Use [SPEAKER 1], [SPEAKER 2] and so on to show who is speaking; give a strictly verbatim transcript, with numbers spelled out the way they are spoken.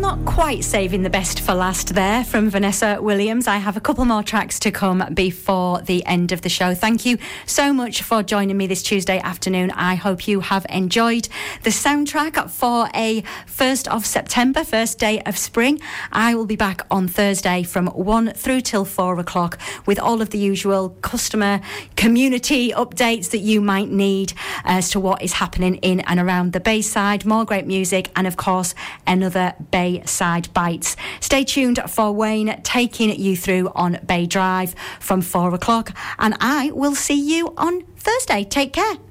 [SPEAKER 1] not quite saving the best for last there from Vanessa Williams. I have a couple more tracks to come before the end of the show. Thank you so much for joining me this Tuesday afternoon. I hope you have enjoyed the soundtrack for a first of September, first day of spring. I will be back on Thursday from one through till four o'clock with all of the usual customer community updates that you might need as to what is happening in and around the Bayside, more great music, and of course another Bayside Bites. Stay tuned for Wayne taking you through on Bay Drive from four o'clock, and I will see you on Thursday. Take care.